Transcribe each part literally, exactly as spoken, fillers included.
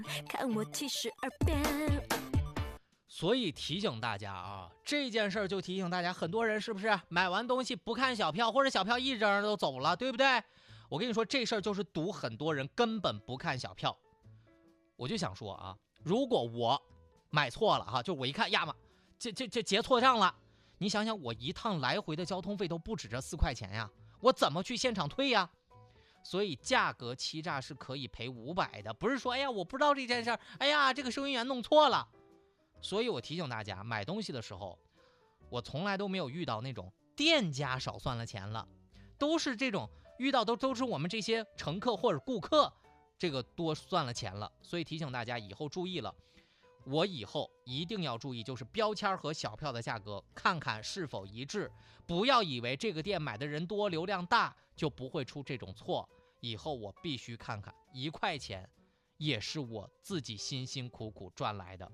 看我七十二变。 所以提醒大家啊，这件事儿就提醒大家，很多人是不是买完东西不看小票，或者小票一扔都走了，对不对？我跟你说，这事儿就是赌很多人根本不看小票。我就想说啊，如果我买错了哈，就我一看呀嘛，这这这结错账了，你想想我一趟来回的交通费都不止这四块钱呀，我怎么去现场退呀？所以价格欺诈是可以赔五百的，不是说哎呀我不知道这件事儿，哎呀这个收银员弄错了。所以我提醒大家，买东西的时候，我从来都没有遇到那种店家少算了钱了，都是这种遇到都都是我们这些乘客或者顾客这个多算了钱了。所以提醒大家以后注意了，我以后一定要注意，就是标签和小票的价格看看是否一致，不要以为这个店买的人多流量大就不会出这种错。以后我必须看看，一块钱也是我自己辛辛苦苦赚来的。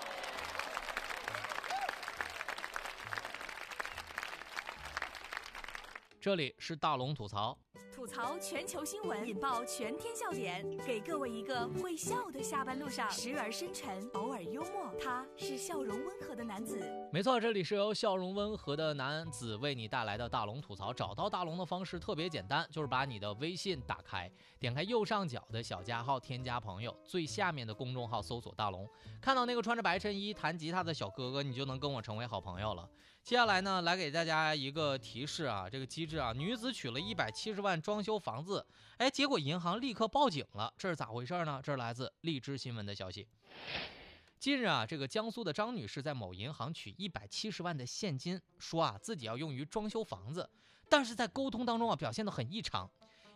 这里是大龙吐槽， 吐槽全球新闻，引爆全天笑点，给各位一个会笑的下班路上，时而深沉，偶尔幽默。他是笑容温和的男子。 没错，这里是由笑容温和的男子为你带来的大龙吐槽。找到大龙的方式特别简单，就是把你的微信打开，点开右上角的小加号，添加朋友，最下面的公众号搜索大龙，看到那个穿着白衬衣弹吉他的小哥哥，你就能跟我成为好朋友了。接下来呢，来给大家一个提示啊，这个机智啊，女子取了一百七十万装修房子，哎，结果银行立刻报警了，这是咋回事呢？这是来自荔枝新闻的消息。近日啊，这个江苏的张女士在某银行取一百七十万的现金，说啊自己要用于装修房子，但是在沟通当中啊表现得很异常。